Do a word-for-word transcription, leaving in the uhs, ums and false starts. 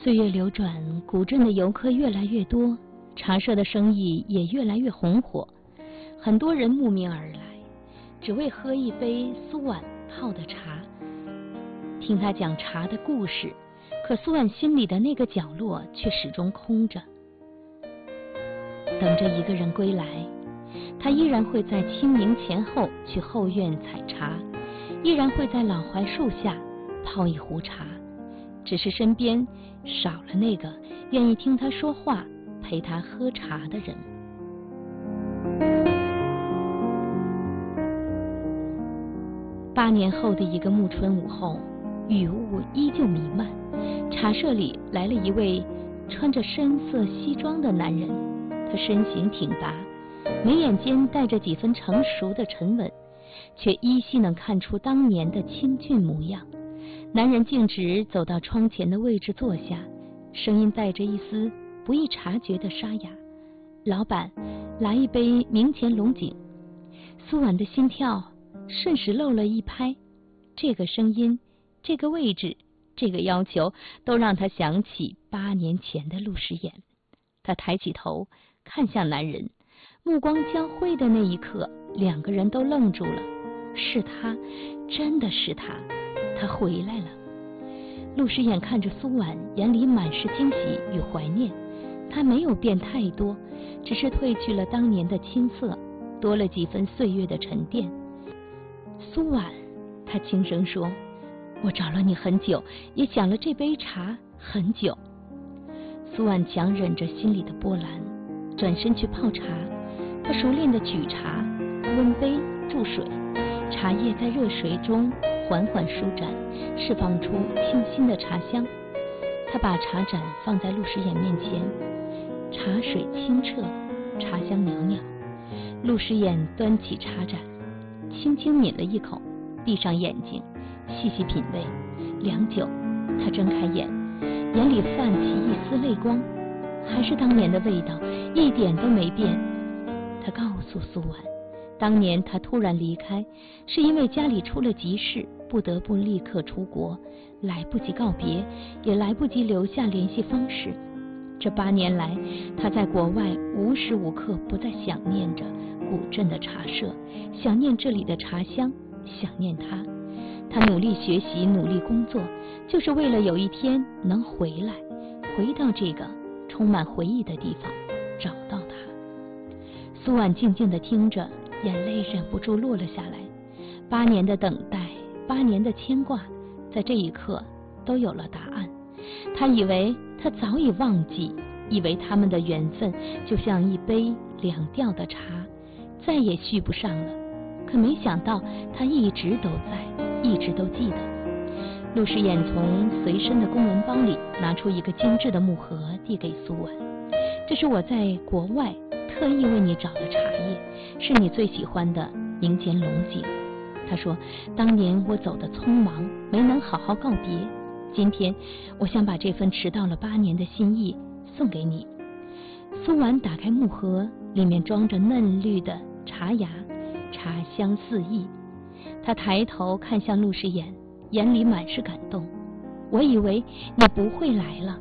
岁月流转，古镇的游客越来越多，茶社的生意也越来越红火。很多人慕名而来，只为喝一杯苏婉泡的茶，听他讲茶的故事。可苏婉心里的那个角落却始终空着，等着一个人归来。他依然会在清明前后去后院采茶，依然会在老槐树下泡一壶茶，只是身边少了那个愿意听他说话陪他喝茶的人。八年后的一个暮春午后，雨雾依旧弥漫，茶社里来了一位穿着深色西装的男人。他身形挺拔，眉眼间带着几分成熟的沉稳，却依稀能看出当年的清俊模样。男人径直走到窗前的位置坐下，声音带着一丝不易察觉的沙哑：老板，来一杯明前龙井。苏婉的心跳瞬时漏了一拍，这个声音，这个位置，这个要求，都让他想起八年前的陆时言。他抬起头看向男人，目光交汇的那一刻，两个人都愣住了。是他，真的是他，他回来了。陆时言看着苏婉，眼里满是惊喜与怀念。他没有变太多，只是褪去了当年的青涩，多了几分岁月的沉淀。苏婉，他轻声说，我找了你很久，也想了这杯茶很久。苏婉强忍着心里的波澜，转身去泡茶。他熟练地举茶，温杯注水，茶叶在热水中缓缓舒展，释放出清新的茶香。他把茶盏放在陆时言面前，茶水清澈，茶香袅袅。陆时言端起茶盏，轻轻抿了一口，闭上眼睛细细品味。良久，他睁开眼，眼里泛起一丝泪光，还是当年的味道，一点都没变。他告诉苏婉，当年他突然离开，是因为家里出了急事，不得不立刻出国，来不及告别，也来不及留下联系方式。这八年来，他在国外无时无刻不在想念着古镇的茶社，想念这里的茶香，想念他。他努力学习，努力工作，就是为了有一天能回来，回到这个充满回忆的地方，找到他。苏婉静静地听着，眼泪忍不住落了下来。八年的等待，八年的牵挂，在这一刻都有了答案。他以为他早已忘记，以为他们的缘分就像一杯凉掉的茶，再也续不上了。可没想到他一直都在，一直都记得。陆时言从随身的公文包里拿出一个精致的木盒，递给苏婉，这是我在国外特意为你找的茶叶，是你最喜欢的明前龙井。他说，当年我走得匆忙，没能好好告别，今天我想把这份迟到了八年的心意送给你。苏婉打开木盒，里面装着嫩绿的茶芽，茶香四溢。他抬头看向陆时言，眼里满是感动。我以为你不会来了。